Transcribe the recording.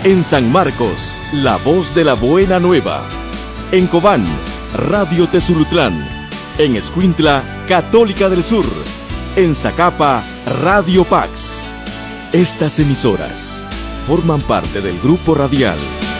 En San Marcos, La Voz de la Buena Nueva. En Cobán, Radio Tezulutlán. En Escuintla, Católica del Sur. En Zacapa, Radio Pax. Estas emisoras forman parte del grupo radial